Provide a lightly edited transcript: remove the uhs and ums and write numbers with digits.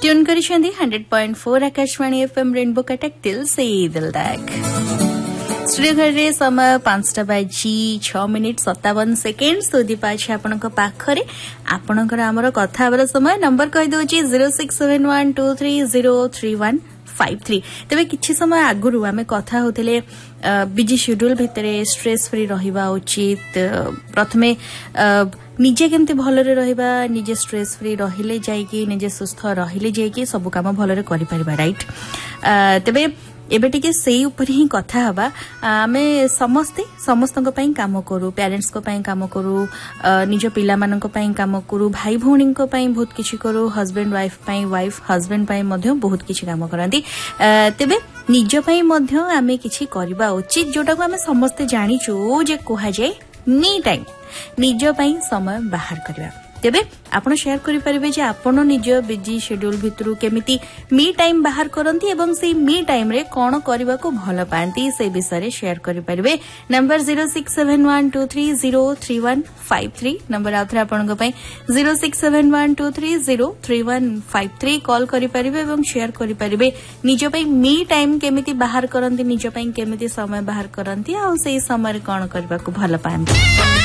Tune करिसेंदी 100.4 Akashvani FM rainbow Cuttack दिल से दिल तक। स्टूडियो घर रे समय 5टा बाजी 6 मिनिट 57 सेकेंड सुदीप अछि आपनक पाखरे आपनकर हमर कथा हबर समय नंबर कहि दोची 0671230353 तबे किछि समय आगुरु आमे कथा होतले बिजी शेड्यूल भितरे स्ट्रेस फ्री रहिबा उचित प्रथमे निजे केमते भलरे रहिबा निजे स्ट्रेस फ्री रहिले जायकी निजे सुस्थ रहिले जायकी सब काम भलरे करि परिबा राइट तबे एबे टिके सेई ऊपर ही कथा हबा आमे समस्तक पई काम करू पेरेंट्स को पई काम करू निज पिला मानक पई काम करू भाई भौणी को पई बहुत किछि करू हस्बैंड वाइफ पई वाइफ हस्बैंड पई मध्य बहुत किछि काम करंती तबे निज पई मध्य आमे किछि करबा उचित जोटा को आमे समस्त जानिचू जे कोहा जाय मी टाइम निज पई समय बाहर करबा तेबे आपण शेयर करि परिबे जे आपण निज बिजी शेड्यूल भितरु केमिति मी टाइम बाहर करंती एवं से मी टाइम रे कोन करबा को भलो पांती से विषय शेयर करि परिबे नंबर 0671230353 नंबर आथरा आपण को पई 0671230353 कॉल करि परिबे एवं शेयर करि परिबे निज पई मी टाइम केमिति बाहर करंती निज पई केमिति समय बाहर करंती आ से समय रे कोन करबा को भलो पांती।